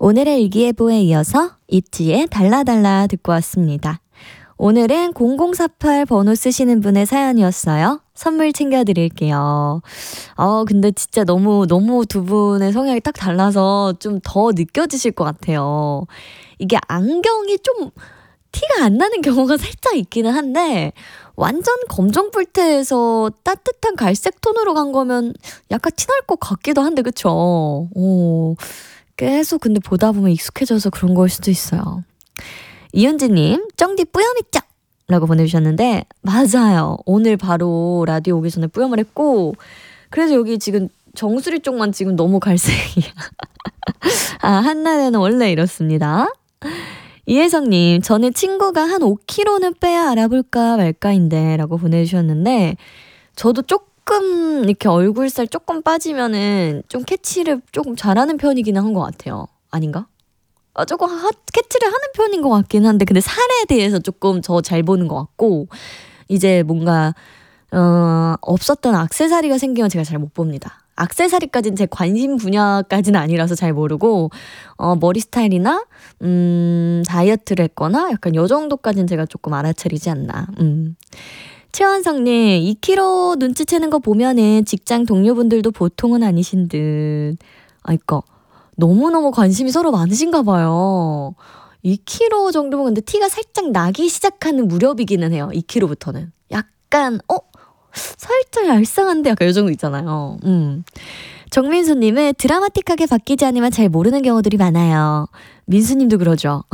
오늘의 일기예보에 이어서 있지의 달라달라 듣고 왔습니다. 오늘은 0048 번호 쓰시는 분의 사연이었어요. 선물 챙겨드릴게요. 근데 진짜 너무 두 분의 성향이 딱 달라서 좀 더 느껴지실 것 같아요. 이게 안경이 좀 티가 안 나는 경우가 살짝 있기는 한데 완전 검정뿔테에서 따뜻한 갈색 톤으로 간 거면 약간 티날 것 같기도 한데 그쵸? 계속 근데 보다 보면 익숙해져서 그런 걸 수도 있어요. 이은지님, 쩡디 뿌염있죠? 라고 보내주셨는데 맞아요. 오늘 바로 라디오 오기 전에 뿌염을 했고 그래서 여기 지금 정수리 쪽만 지금 너무 갈색이야. 한낮에는 원래 이렇습니다. 이혜성님, 저는 친구가 한 5kg는 빼야 알아볼까 말까인데 라고 보내주셨는데 저도 조금 이렇게 얼굴살 조금 빠지면은 좀 캐치를 조금 잘하는 편이기는 한 것 같아요. 아닌가? 조금 캐치를 하는 편인 것 같긴 한데 근데 살에 대해서 조금 저 잘 보는 것 같고 이제 뭔가 없었던 액세서리가 생기면 제가 잘 못 봅니다. 액세서리까지는 제 관심 분야까지는 아니라서 잘 모르고 머리 스타일이나 다이어트를 했거나 약간 요 정도까지는 제가 조금 알아차리지 않나. 최원성님 2kg 눈치채는 거 보면은 직장 동료분들도 보통은 아니신 듯. 그러니까 너무너무 관심이 서로 많으신가 봐요. 2kg 정도면 근데 티가 살짝 나기 시작하는 무렵이기는 해요. 2kg부터는. 약간 살짝 얄쌍한데 약간 요 정도 있잖아요. 정민수님은 드라마틱하게 바뀌지 않으면 잘 모르는 경우들이 많아요. 민수님도 그러죠.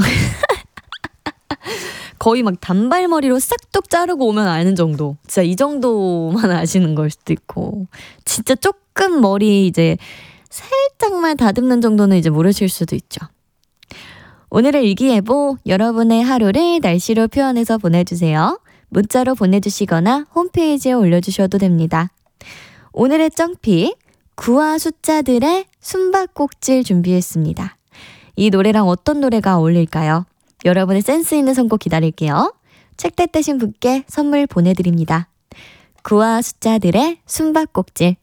거의 막 단발머리로 싹둑 자르고 오면 아는 정도. 진짜 이 정도만 아시는 걸 수도 있고 진짜 조금 머리 이제 살짝만 다듬는 정도는 이제 모르실 수도 있죠. 오늘의 일기예보 여러분의 하루를 날씨로 표현해서 보내주세요. 문자로 보내주시거나 홈페이지에 올려주셔도 됩니다. 오늘의 쩡픽 구와 숫자들의 숨바꼭질 준비했습니다. 이 노래랑 어떤 노래가 어울릴까요? 여러분의 센스 있는 선곡 기다릴게요. 책대 떼신 분께 선물 보내드립니다. 구와 숫자들의 숨바꼭질